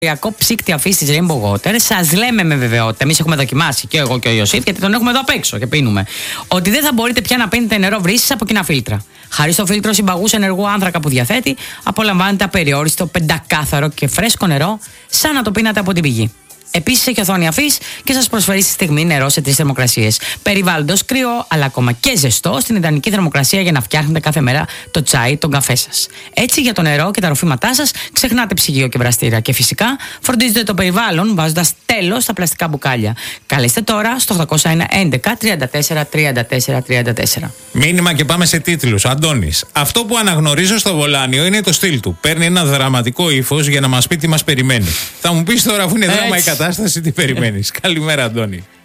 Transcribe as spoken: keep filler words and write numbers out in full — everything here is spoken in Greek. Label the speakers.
Speaker 1: Ψύκτη αφής της Rainbow Water, σας λέμε με βεβαιότητα, εμείς έχουμε δοκιμάσει και εγώ και ο Ιωσήφ, γιατί τον έχουμε εδώ απ' έξω και πίνουμε, ότι δεν θα μπορείτε πια να πίνετε νερό βρύσης από κοινά φίλτρα. Χάρη στο φίλτρο συμπαγούς ενεργού άνθρακα που διαθέτει, απολαμβάνετε απεριόριστο, πεντακάθαρο και φρέσκο νερό, σαν να το πίνατε από την πηγή. Επίσης έχει οθόνη αφής και σας προσφέρει στη στιγμή νερό σε τρεις θερμοκρασίες. Περιβάλλοντος κρύο, αλλά ακόμα και ζεστό, στην ιδανική θερμοκρασία για να φτιάχνετε κάθε μέρα το τσάι, τον καφέ σας. Έτσι, για το νερό και τα ροφήματά σας, ξεχνάτε ψυγείο και βραστήρα. Και φυσικά φροντίζετε το περιβάλλον βάζοντας τέλος στα πλαστικά μπουκάλια. Καλέστε τώρα στο οκτώ μηδέν ένα έντεκα τριάντα τέσσερα τριάντα τέσσερα τριάντα τέσσερα.
Speaker 2: Μήνυμα και πάμε σε τίτλους. Αντώνης. Αυτό που αναγνωρίζω στο Βολάνιο είναι το στυλ του. Παίρνει ένα δραματικό ύφος για να μας πει τι μας περιμένει. Θα μου πεις τώρα, αφού είναι δράμα η κατάσταση, τι περιμένεις. Καλημέρα, Αντώνη.